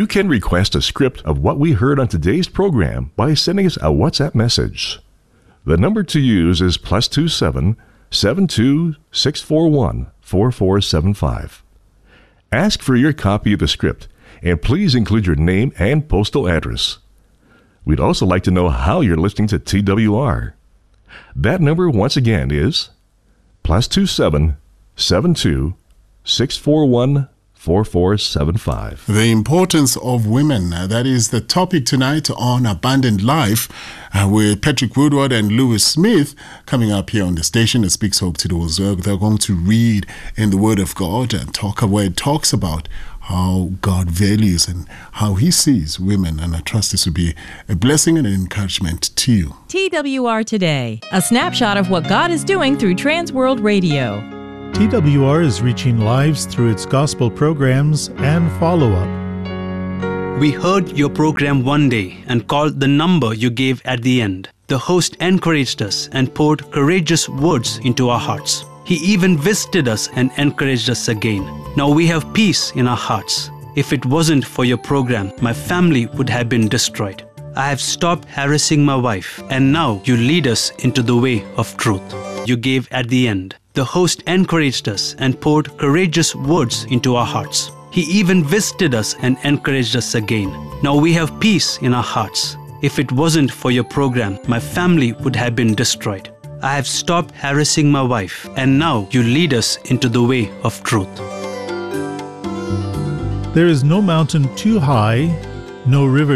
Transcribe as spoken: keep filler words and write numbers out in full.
You can request a script of what we heard on today's program by sending us a WhatsApp message. The number to use is plus two seven seven two six four one four four seven five. Ask for your copy of the script, and please include your name and postal address. We'd also like to know how you're listening to T W R. That number, once again, is plus two seven seven two six four one four four seven five. The importance of women. Uh, that is the topic tonight on Abundant Life uh, with Patrick Woodward and Lewis Smith coming up here on the station that speaks hope to those. Uh, they're going to read in the Word of God and talk where it talks about how God values and how He sees women. And I trust this will be a blessing and an encouragement to you. T W R Today, a snapshot of what God is doing through Transworld Radio. T W R is reaching lives through its gospel programs and follow-up. We heard your program one day and called the number you gave at the end. The host encouraged us and poured courageous words into our hearts. He even visited us and encouraged us again. Now we have peace in our hearts. If it wasn't for your program, my family would have been destroyed. I have stopped harassing my wife, and now you lead us into the way of truth. You gave at the end. The host encouraged us and poured courageous words into our hearts. He even visited us and encouraged us again. Now we have peace in our hearts. If it wasn't for your program, my family would have been destroyed. I have stopped harassing my wife, and now you lead us into the way of truth. There is no mountain too high, no river